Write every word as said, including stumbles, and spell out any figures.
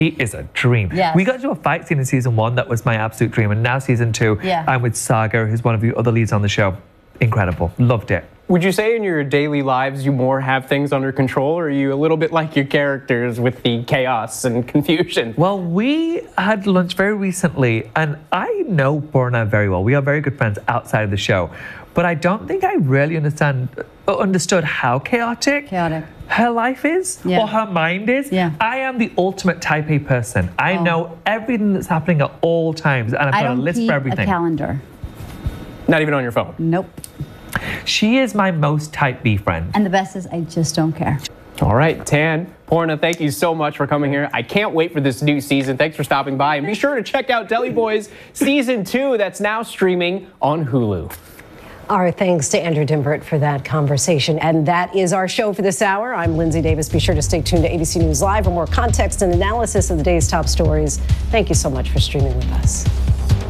He is a dream. Yes. We got to do a fight scene in season one that was my absolute dream, and now season two, yeah. I'm with Saga, who's one of the other leads on the show. Incredible. Loved it. Would you say in your daily lives you more have things under control, or are you a little bit like your characters with the chaos and confusion? Well, we had lunch very recently, and I know Poorna very well. We are very good friends outside of the show, but I don't think I really understand understood how chaotic, chaotic. her life is, yeah. or her mind is. Yeah. I am the ultimate type A person. I oh. know everything that's happening at all times, and I've I got don't a list keep for everything. a calendar. Not even on your phone? Nope. She is my most type B friend. And the best is I just don't care. All right, Tan, Poorna, thank you so much for coming here. I can't wait for this new season. Thanks for stopping by. And be sure to check out Deli Boys Season two that's now streaming on Hulu. Our thanks to Andrew Dymburt for that conversation. And that is our show for this hour. I'm Lindsay Davis. Be sure to stay tuned to A B C News Live for more context and analysis of the day's top stories. Thank you so much for streaming with us.